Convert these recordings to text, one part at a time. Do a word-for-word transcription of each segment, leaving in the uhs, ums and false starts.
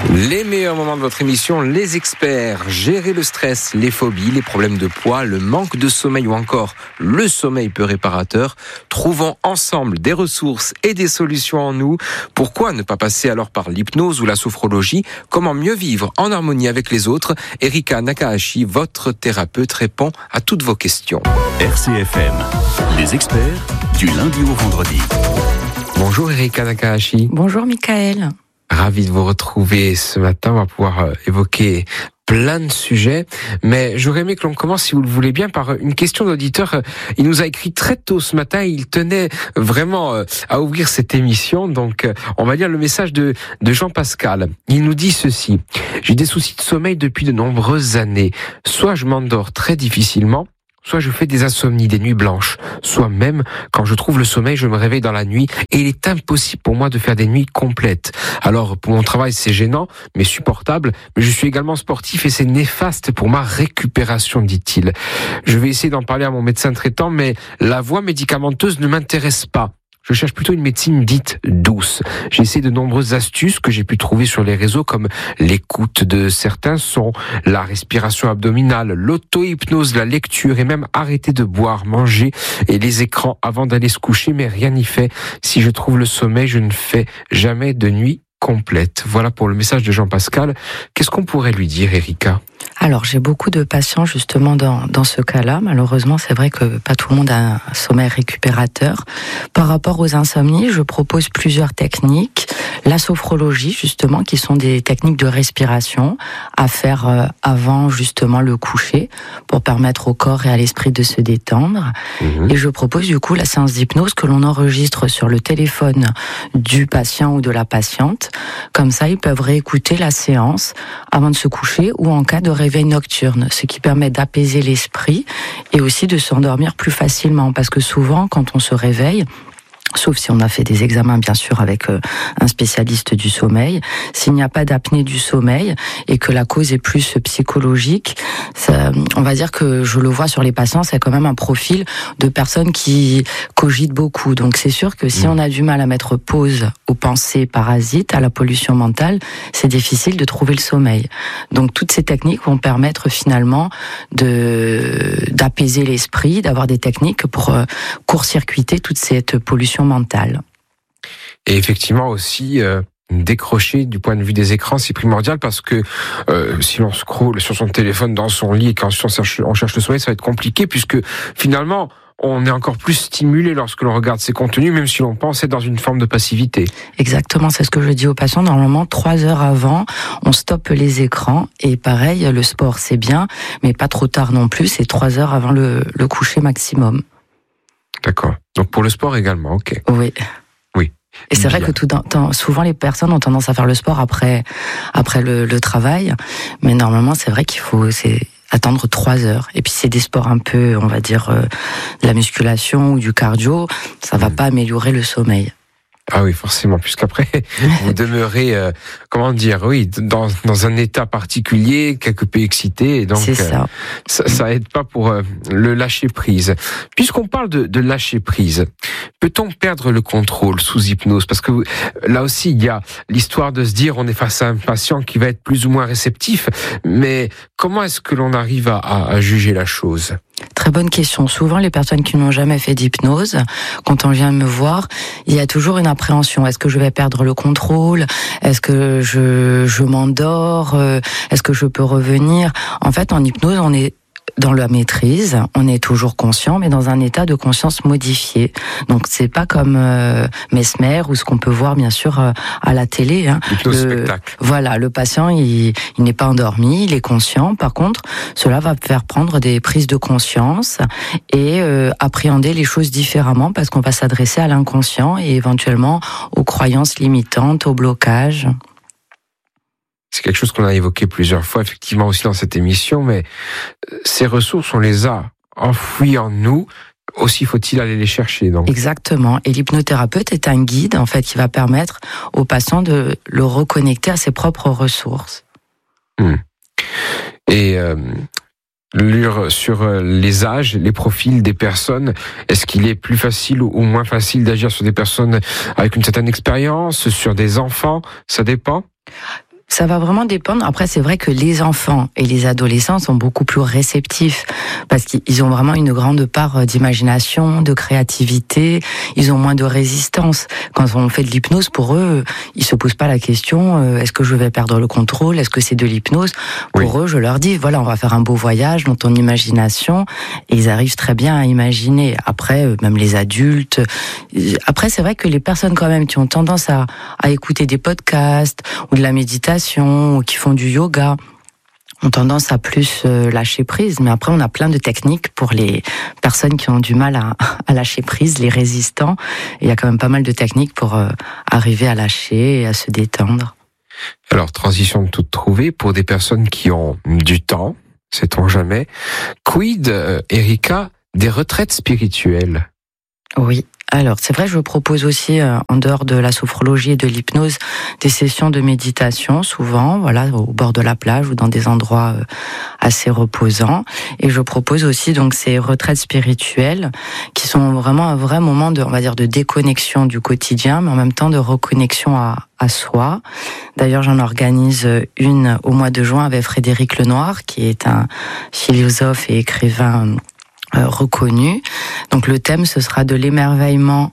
Les meilleurs moments de votre émission, les experts, gérer le stress, les phobies, les problèmes de poids, le manque de sommeil ou encore le sommeil peu réparateur. Trouvons ensemble des ressources et des solutions en nous. Pourquoi ne pas passer alors par l'hypnose ou la sophrologie? Comment mieux vivre en harmonie avec les autres? Erika Nakahashi, votre thérapeute, répond à toutes vos questions. R C F M, les experts, du lundi au vendredi. Bonjour Erika Nakahashi. Bonjour Michael. Ravi de vous retrouver ce matin. On va pouvoir euh, évoquer plein de sujets, mais j'aurais aimé que l'on commence, si vous le voulez bien, par une question d'auditeur. Il nous a écrit très tôt ce matin, il tenait vraiment euh, à ouvrir cette émission, donc euh, on va lire le message de, de Jean-Pascal. Il nous dit ceci: j'ai des soucis de sommeil depuis de nombreuses années. Soit je m'endors très difficilement, soit je fais des insomnies, des nuits blanches, soit même, quand je trouve le sommeil, je me réveille dans la nuit et il est impossible pour moi de faire des nuits complètes. Alors, pour mon travail, c'est gênant, mais supportable, mais je suis également sportif et c'est néfaste pour ma récupération, dit-il. Je vais essayer d'en parler à mon médecin traitant, mais la voie médicamenteuse ne m'intéresse pas. Je cherche plutôt une médecine dite douce. J'ai essayé de nombreuses astuces que j'ai pu trouver sur les réseaux, comme l'écoute de certains sons, la respiration abdominale, l'auto-hypnose, la lecture et même arrêter de boire, manger et les écrans avant d'aller se coucher, mais rien n'y fait. Si je trouve le sommeil, je ne fais jamais de nuit complète. Voilà pour le message de Jean-Pascal. Qu'est-ce qu'on pourrait lui dire, Erika ? Alors, j'ai beaucoup de patients justement dans, dans ce cas-là. Malheureusement, c'est vrai que pas tout le monde a un sommeil récupérateur. Par rapport aux insomnies, je propose plusieurs techniques. La sophrologie, justement, qui sont des techniques de respiration à faire euh, avant justement le coucher pour permettre au corps et à l'esprit de se détendre. Mmh. Et je propose du coup la séance d'hypnose que l'on enregistre sur le téléphone du patient ou de la patiente. Comme ça, ils peuvent réécouter la séance avant de se coucher ou en cas de réveil nocturne, ce qui permet d'apaiser l'esprit et aussi de s'endormir plus facilement. Parce que souvent, quand on se réveille, sauf si on a fait des examens bien sûr avec euh, un spécialiste du sommeil, s'il n'y a pas d'apnée du sommeil et que la cause est plus psychologique, ça, on va dire que je le vois sur les patients, c'est quand même un profil de personnes qui cogitent beaucoup. Donc c'est sûr que si on a du mal à mettre pause aux pensées parasites, à la pollution mentale, c'est difficile de trouver le sommeil. Donc toutes ces techniques vont permettre finalement de d'apaiser l'esprit, d'avoir des techniques pour euh, court-circuiter toute cette pollution mentale. Et effectivement aussi, euh, décrocher du point de vue des écrans, c'est primordial parce que euh, si l'on scrolle sur son téléphone dans son lit et quand on cherche, on cherche le sommeil, ça va être compliqué puisque finalement, on est encore plus stimulé lorsque l'on regarde ces contenus, même si l'on pense être dans une forme de passivité. Exactement, c'est ce que je dis aux patients. Normalement, trois heures avant, on stoppe les écrans. Et pareil, le sport, c'est bien, mais pas trop tard non plus. C'est trois heures avant le, le coucher maximum. D'accord. Donc pour le sport également, ok. Oui. Oui. Et c'est bien. vrai que tout dans, souvent les personnes ont tendance à faire le sport après, après le, le travail. Mais normalement, c'est vrai qu'il faut... C'est, attendre trois heures. Et puis c'est des sports un peu, on va dire, euh, de la musculation ou du cardio, ça va pas améliorer le sommeil. Ah oui, forcément, puisqu'après, vous demeurez, euh, comment dire, oui, dans, dans un état particulier, quelque peu excité, et donc c'est ça. Euh, ça, ça aide pas pour euh, le lâcher prise. Puisqu'on parle de, de lâcher prise, peut-on perdre le contrôle sous hypnose? Parce que là aussi, il y a l'histoire de se dire, on est face à un patient qui va être plus ou moins réceptif, mais comment est-ce que l'on arrive à, à, à juger la chose? Très bonne question. Souvent, les personnes qui n'ont jamais fait d'hypnose, quand on vient me voir, il y a toujours une appréhension. Est-ce que je vais perdre le contrôle? Est-ce que je, je m'endors? Est-ce que je peux revenir? En fait, en hypnose, on est dans la maîtrise, on est toujours conscient, mais dans un état de conscience modifié. Donc c'est pas comme euh, Mesmer ou ce qu'on peut voir bien sûr euh, à la télé. Hein. Hypnose spectacle. Voilà, le patient il, il n'est pas endormi, il est conscient. Par contre, cela va faire prendre des prises de conscience et euh, appréhender les choses différemment parce qu'on va s'adresser à l'inconscient et éventuellement aux croyances limitantes, aux blocages. C'est quelque chose qu'on a évoqué plusieurs fois, effectivement, aussi dans cette émission, mais ces ressources, on les a enfouies en nous. Aussi faut-il aller les chercher, donc. Exactement. Et l'hypnothérapeute est un guide, en fait, qui va permettre au patient de le reconnecter à ses propres ressources. Mmh. Et euh, lire sur les âges, les profils des personnes, est-ce qu'il est plus facile ou moins facile d'agir sur des personnes avec une certaine expérience, sur des enfants? Ça dépend? Ça va vraiment dépendre. Après, c'est vrai que les enfants et les adolescents sont beaucoup plus réceptifs parce qu'ils ont vraiment une grande part d'imagination, de créativité. Ils ont moins de résistance. Quand on fait de l'hypnose, pour eux, ils se posent pas la question euh, est-ce que je vais perdre le contrôle ? Est-ce que c'est de l'hypnose ? Pour oui. eux, je leur dis voilà, on va faire un beau voyage dans ton imagination. Et ils arrivent très bien à imaginer. Après, euh, même les adultes. Après, c'est vrai que les personnes quand même qui ont tendance à, à écouter des podcasts ou de la méditation ou qui font du yoga ont tendance à plus lâcher prise, mais après on a plein de techniques pour les personnes qui ont du mal à, à lâcher prise, les résistants. Et il y a quand même pas mal de techniques pour euh, arriver à lâcher et à se détendre. Alors, transition de toute trouvée, pour des personnes qui ont du temps, sait-on jamais, quid, euh, Erika, des retraites spirituelles ? Oui. Alors, c'est vrai, je propose aussi, euh, en dehors de la sophrologie et de l'hypnose, des sessions de méditation, souvent, voilà, au bord de la plage ou dans des endroits euh, assez reposants. Et je propose aussi donc ces retraites spirituelles qui sont vraiment un vrai moment de, on va dire, de déconnexion du quotidien, mais en même temps de reconnexion à, à soi. D'ailleurs, j'en organise une au mois de juin avec Frédéric Lenoir, qui est un philosophe et écrivain Euh, reconnu. Donc le thème, ce sera de l'émerveillement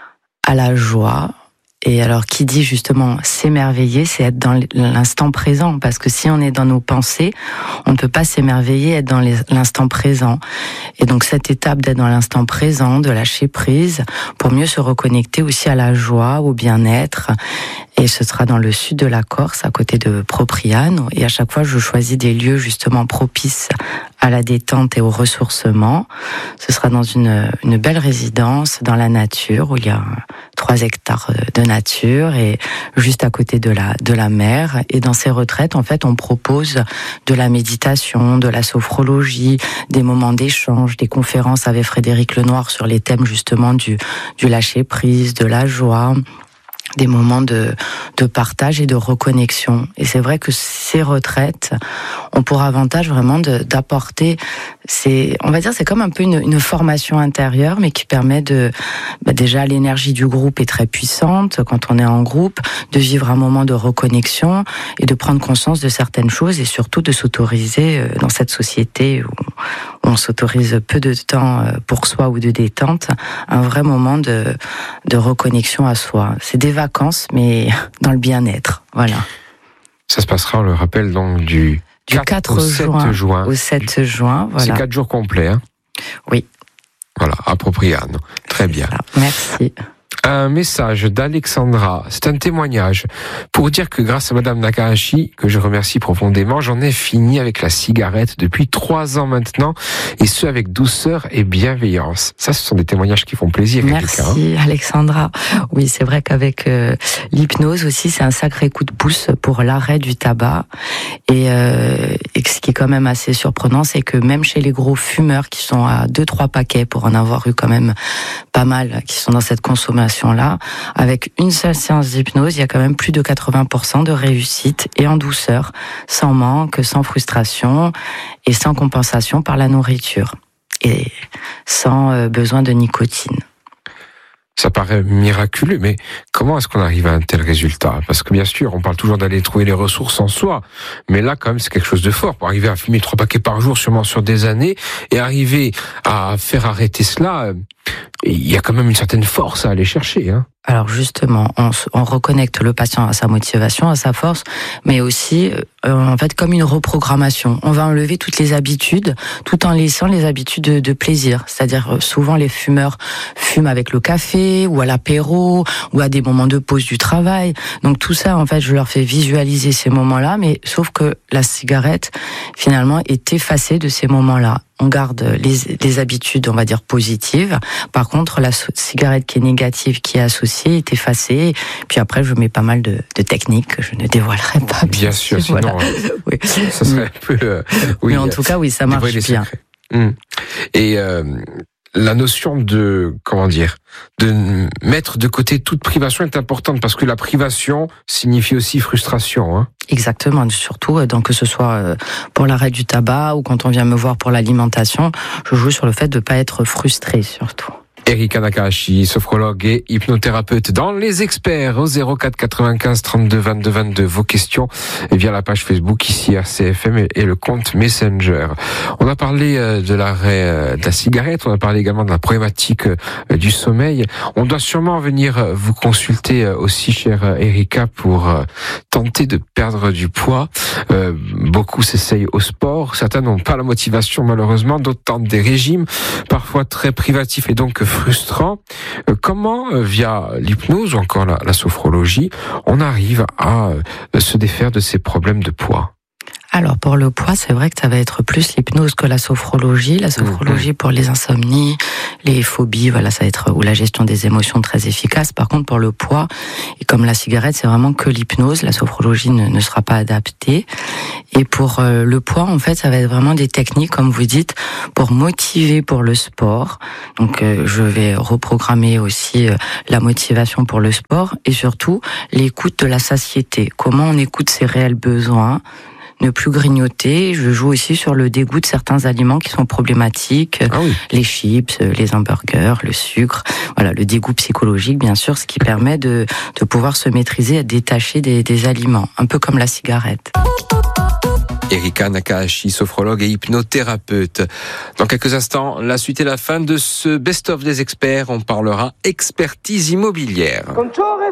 à la joie. Et alors, qui dit justement s'émerveiller, c'est être dans l'instant présent. Parce que si on est dans nos pensées, on ne peut pas s'émerveiller, être dans l'instant présent. Et donc, cette étape d'être dans l'instant présent, de lâcher prise, pour mieux se reconnecter aussi à la joie, au bien-être. Et ce sera dans le sud de la Corse, à côté de Propriano. Et à chaque fois, je choisis des lieux justement propices à la détente et au ressourcement. Ce sera dans une, une belle résidence, dans la nature, où il y a trois hectares de nature et juste à côté de la, de la mer. Et dans ces retraites, en fait, on propose de la méditation, de la sophrologie, des moments d'échange, des conférences avec Frédéric Lenoir sur les thèmes justement du, du lâcher-prise, de la joie, des moments de, de partage et de reconnexion. Et c'est vrai que ces retraites ont pour avantage vraiment de, d'apporter, c'est, on va dire, c'est comme un peu une, une formation intérieure, mais qui permet de, bah déjà, l'énergie du groupe est très puissante quand on est en groupe, de vivre un moment de reconnexion et de prendre conscience de certaines choses et surtout de s'autoriser dans cette société où on s'autorise peu de temps pour soi ou de détente, un vrai moment de, de reconnexion à soi. C'est des vacances, mais dans le bien-être, voilà. Ça se passera, on le rappelle, donc du, du quatre au sept juin. Au sept juin, voilà. C'est quatre jours complets, hein ? Oui. Voilà, à Propriano. Très bien. Merci. Un message d'Alexandra, c'est un témoignage pour dire que grâce à Madame Nakahashi, que je remercie profondément, j'en ai fini avec la cigarette depuis trois ans maintenant, et ce avec douceur et bienveillance. Ça, ce sont des témoignages qui font plaisir. Merci hein. Alexandra. Oui, c'est vrai qu'avec euh, l'hypnose aussi, c'est un sacré coup de pouce pour l'arrêt du tabac. Et, euh, et ce qui est quand même assez surprenant, c'est que même chez les gros fumeurs qui sont à deux trois paquets, pour en avoir eu quand même pas mal, qui sont dans cette consommation là, avec une seule séance d'hypnose, il y a quand même plus de quatre-vingts pour cent de réussite et en douceur, sans manque, sans frustration et sans compensation par la nourriture et sans besoin de nicotine. Ça paraît miraculeux, mais comment est-ce qu'on arrive à un tel résultat ? Parce que bien sûr, on parle toujours d'aller trouver les ressources en soi, mais là, quand même, c'est quelque chose de fort. Pour arriver à fumer trois paquets par jour, sûrement sur des années, et arriver à faire arrêter cela, il y a quand même une certaine force à aller chercher, hein. Alors justement, on, on reconnecte le patient à sa motivation, à sa force, mais aussi, euh, en fait, comme une reprogrammation. On va enlever toutes les habitudes, tout en laissant les habitudes de, de plaisir. C'est-à-dire, euh, souvent, les fumeurs fument avec le café, ou à l'apéro, ou à des moments de pause du travail. Donc tout ça, en fait, je leur fais visualiser ces moments-là, mais sauf que la cigarette, finalement, est effacée de ces moments-là. On garde les, les habitudes, on va dire, positives. Par contre, la cigarette qui est négative, qui est associée, est effacée. Puis après, je mets pas mal de, de techniques que je ne dévoilerai pas. Bien, bien sûr, sinon, voilà. euh, oui. ça serait un peu... Euh, oui, mais en tout cas, oui, ça marche bien. Hum. Et euh, la notion de, comment dire, de mettre de côté toute privation est importante, parce que la privation signifie aussi frustration, hein. Exactement, surtout donc que ce soit pour l'arrêt du tabac ou quand on vient me voir pour l'alimentation, je joue sur le fait de ne pas être frustré surtout. Erika Nakahashi, sophrologue et hypnothérapeute dans Les Experts au zéro quatre quatre-vingt-quinze trente-deux vingt-deux vingt-deux. Vos questions via la page Facebook ici R C F M et le compte Messenger. On a parlé de l'arrêt de la cigarette, on a parlé également de la problématique du sommeil. On doit sûrement venir vous consulter aussi, chère Erika, pour tenter de perdre du poids. Euh, beaucoup s'essayent au sport, certains n'ont pas la motivation malheureusement, d'autres tentent des régimes, parfois très privatifs et donc frustrant. Euh, comment, euh, via l'hypnose ou encore la, la sophrologie, on arrive à euh, se défaire de ces problèmes de poids? Alors pour le poids, c'est vrai que ça va être plus l'hypnose que la sophrologie. La sophrologie pour les insomnies, les phobies, voilà, ça va être ou la gestion des émotions très efficace. Par contre pour le poids, et comme la cigarette, c'est vraiment que l'hypnose. La sophrologie ne, ne sera pas adaptée. Et pour euh, le poids, en fait, ça va être vraiment des techniques, comme vous dites, pour motiver pour le sport. Donc euh, je vais reprogrammer aussi euh, la motivation pour le sport et surtout l'écoute de la satiété. Comment on écoute ses réels besoins. Ne plus grignoter. Je joue aussi sur le dégoût de certains aliments qui sont problématiques, ah oui. Les chips, les hamburgers, le sucre. Voilà, le dégoût psychologique, bien sûr, ce qui permet de, de pouvoir se maîtriser, à détacher des, des aliments, un peu comme la cigarette. Erika Nakahashi, sophrologue et hypnothérapeute. Dans quelques instants, la suite et la fin de ce best-of des experts. On parlera expertise immobilière.